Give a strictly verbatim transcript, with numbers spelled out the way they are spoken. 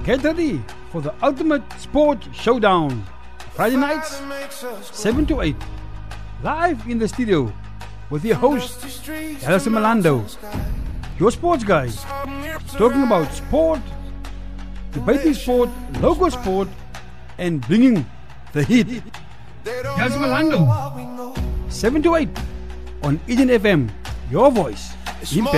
Get ready for the ultimate sport showdown. Friday nights, seven to eight. Live in the studio with your host, Alison Malando. Your sports guy. Talking about sport, debating sport, local sport, and bringing the heat. Alison Malando. seven to eight on Eden F M. Your voice.